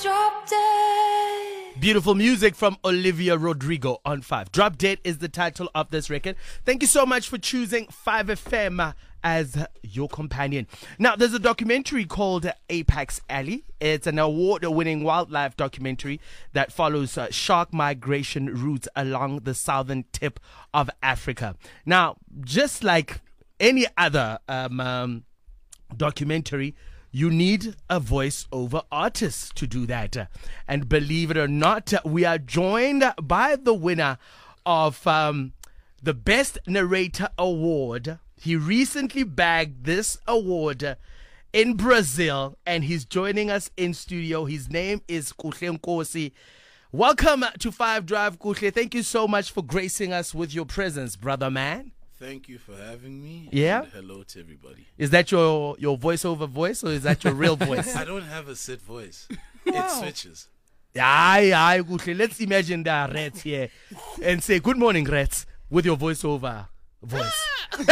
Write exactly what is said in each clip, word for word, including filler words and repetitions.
Drop Dead. Beautiful music from Olivia Rodrigo on five. Drop Dead is the title of this record. Thank you so much for choosing five F M as your companion. Now, there's a documentary called Apex Alley. It's an award-winning wildlife documentary that follows uh, shark migration routes along the southern tip of Africa. Now, just like any other um, um, documentary, you need a voiceover artist to do that. And believe it or not, we are joined by the winner of um, the Best Narrator Award. He recently bagged this award in Brazil, and he's joining us in studio. His name is Kuhle Nkosi. Welcome to Five Drive, Kuhle. Thank you so much for gracing us with your presence, brother man. Thank you for having me. Yeah. And hello to everybody. Is that your, your voiceover voice, or is that your real voice? I don't have a set voice. Wow. It switches. Aye, aye, Kuhle. Let's imagine there are rats here and say, good morning, rats, with your voiceover voice. No,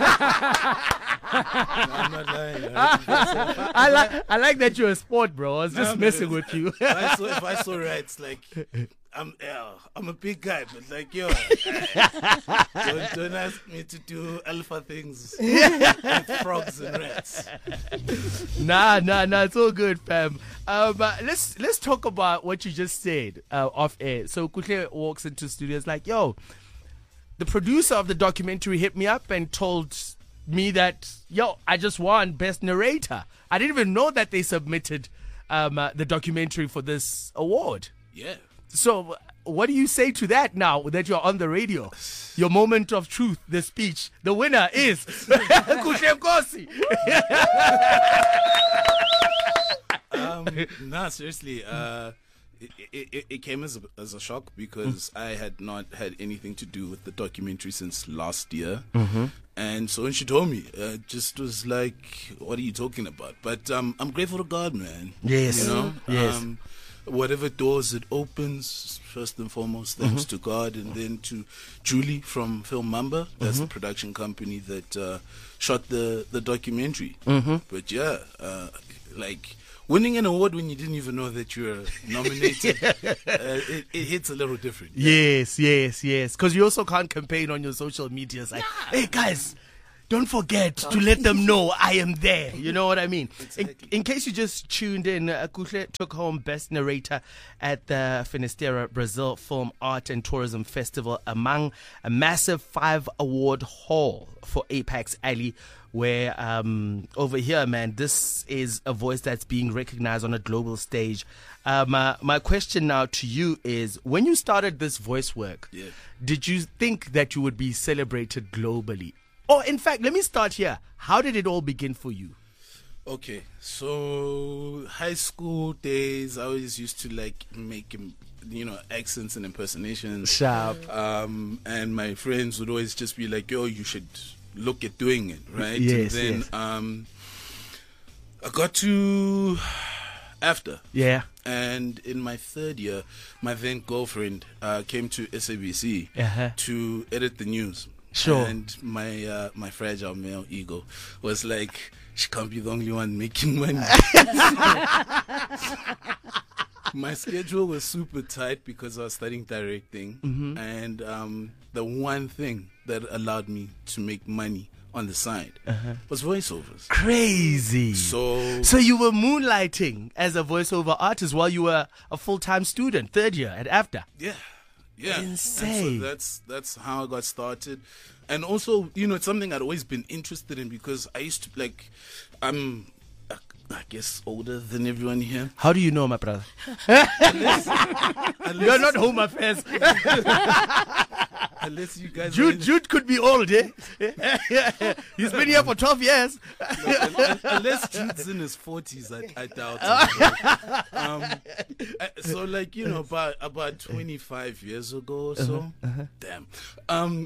I'm not lying. I, I like I like that you're a sport, bro. I was just No, messing man. with you. if, I saw, if I saw rats, like, I'm uh, I'm a big guy, but like, yo, don't, don't ask me to do alpha things with frogs and rats. Nah, nah, nah. It's all good, fam. Um, uh, let's let's talk about what you just said uh, off air. So Kuhle walks into studios like, yo, the producer of the documentary hit me up and told me that, yo, I just won Best Narrator. I didn't even know that they submitted um, uh, the documentary for this award. Yeah. So what do you say to that now that you're on the radio? Your moment of truth, the speech. The winner is Kuhle Nkosi. Um, nah, seriously. Uh, it, it, it came as a, as a shock because I had not had anything to do with the documentary since last year. Mm-hmm. And so when she told me, uh, it just was like, what are you talking about? But um, I'm grateful to God, man. Yes. You know? Yes. Um, whatever doors it opens, first and foremost, thanks Mm-hmm. to God, and then to Julie from Film Mamba. That's Mm-hmm. the production company that uh, shot the, the documentary. Mm-hmm. But yeah, uh, like winning an award when you didn't even know that you were nominated, uh, it, it hits a little different. Yes, yes, yes. Because you also can't campaign on your social media. It's like, hey, guys, don't forget to let them know I am there. You know what I mean? Exactly. In, in case you just tuned in, uh, Kuhle took home Best Narrator at the Finisterra Brazil Film Art and Tourism Festival among a massive five award haul for Apex Alley, where um, over here, man, this is a voice that's being recognized on a global stage. Um, uh, my question now to you is, when you started this voice work, Yeah. did you think that you would be celebrated globally? Or in fact, let me start here. How did it all begin for you? Okay, so high school days, I always used to like make, um, you know, accents and impersonations. Sharp. Um, and my friends would always just be like, yo, you should look at doing it, right? Yes, and then yes. um, I got to after. Yeah. And in my third year, my then girlfriend uh, came to S A B C Uh-huh. to edit the news. Sure. And my uh, my fragile male ego was like, she can't be the only one making money. My schedule was super tight because I was studying directing, Mm-hmm. and um, the one thing that allowed me to make money on the side Uh-huh. was voiceovers. Crazy. So, So you were moonlighting as a voiceover artist while you were a full-time student, third year at AFDA. yeah, yeah. Insane. And so that's that's how I got started, and also, you know, it's something I'd always been interested in because I used to like, I'm, uh, I guess, older than everyone here. How do you know, my brother? Unless, You're not home affairs. unless you guys. are Jude, in- Jude could be old, eh? He's been here for twelve years. un- unless Jude's in his forties, I, I doubt it. um, I- so, like, you know, about about twenty-five years ago or so. Damn. Um,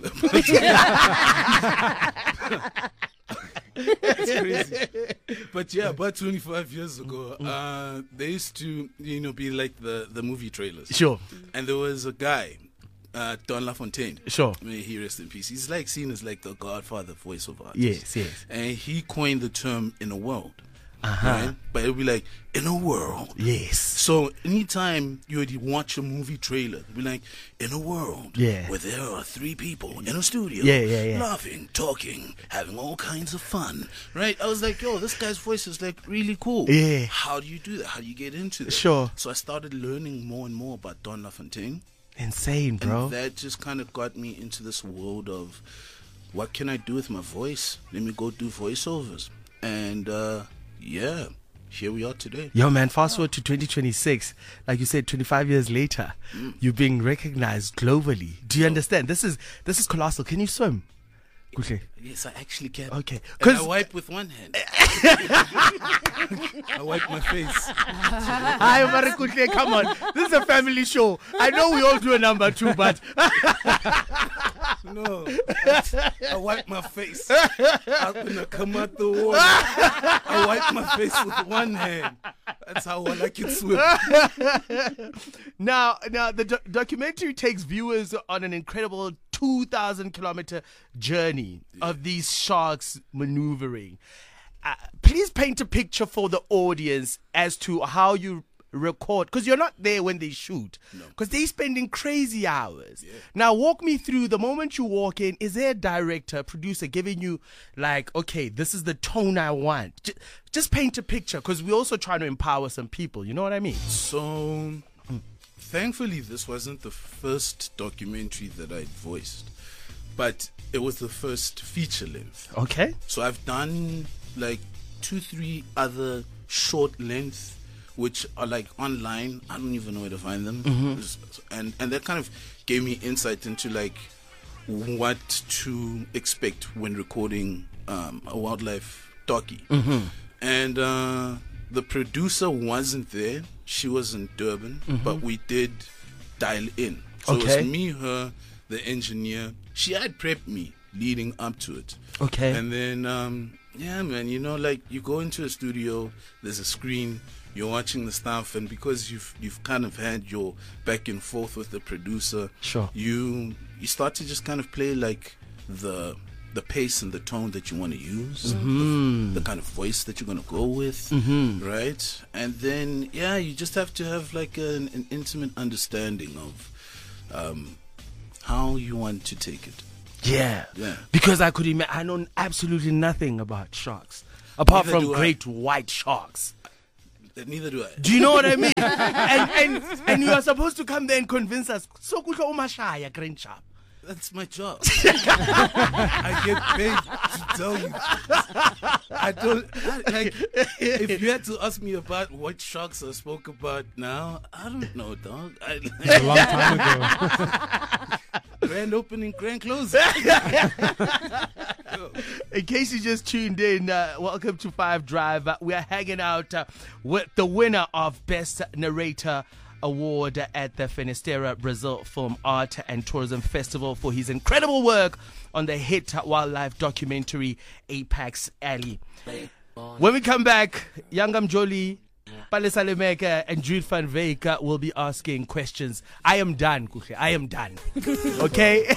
it's crazy. But yeah, about twenty-five years ago, uh, they used to, you know, be like the, the movie trailers. Sure, And there was a guy, uh, Don LaFontaine. sure. May he rest in peace. He's like seen as like the godfather voiceover artist. Yes, yes. And he coined the term "inner world." Uh-huh. Right? But it'll be like, in a world. Yes. So anytime you would watch a movie trailer, it'd be like, in a world Yeah. where there are three people in a studio, Yeah, yeah, yeah. laughing, talking, having all kinds of fun, right? I was like, yo, this guy's voice is like really cool. Yeah. How do you do that? How do you get into that? Sure. So I started learning more and more about Don LaFontaine. Insane, bro. And that just kind of got me into this world of what can I do with my voice? Let me go do voiceovers. And uh, yeah, here we are today. Yo, man, fast forward to twenty twenty-six. Like you said, twenty-five years later, Mm. you're being recognized globally. Do you understand? This is this is colossal. Can you swim? Kuhle. Yes, I actually can. Okay. And I 'Cause- wipe with one hand. I wipe my face. Hi, Mara Kuhle, come on. This is a family show. I know we all do a number two, but No, I wipe my face. I'm gonna come out the water. I wipe my face with one hand. That's how well I can swim. now, now the do- documentary takes viewers on an incredible two thousand kilometer journey of these sharks maneuvering. Uh, please paint a picture for the audience as to how you record, because you're not there when they shoot, because they're spending crazy hours. Now, walk me through the moment you walk in. Is there a director, producer giving you like, okay, this is the tone I want? Just, just paint a picture, because we're also trying to empower some people. You know what I mean? So, thankfully, this wasn't the first documentary that I voiced, but it was the first feature length. Okay. So I've done like two, three other short length, which are like online. I don't even know where to find them. And and that kind of gave me insight into like what to expect when recording um, a wildlife docu. And uh, the producer wasn't there. She was in Durban, but we did dial in. So it Okay. was me, her, the engineer. She had prepped me leading up to it. Okay. And then, um, yeah, man, you know, like you go into a studio, there's a screen, you're watching the stuff, and because you've you've kind of had your back and forth with the producer, Sure. you you start to just kind of play like the the pace and the tone that you want to use, the, the kind of voice that you're going to go with, right? And then, yeah, you just have to have like an, an intimate understanding of um, how you want to take it. Yeah. Yeah. Because I could imagine, I know absolutely nothing about sharks, apart Neither from do I. great white sharks. Neither do I. Do you know what I mean? and, and and you are supposed to come there and convince us. So kuhla umashaya grand shark. That's my job. I get paid to tell you. I don't I, like. If you had to ask me about what sharks I spoke about now, I don't know, dog. I, A long time ago. grand opening, grand closing. In case you just tuned in, uh, welcome to Five Drive. Uh, we are hanging out uh, with the winner of Best Narrator Award at the Finisterra Brazil Film Art and Tourism Festival for his incredible work on the hit wildlife documentary Apex Alley. When we come back, Yangam Jolie, Palesa Lemeka, and Jude van Veek uh, will be asking questions. I am done, Kuhle. I am done. Okay?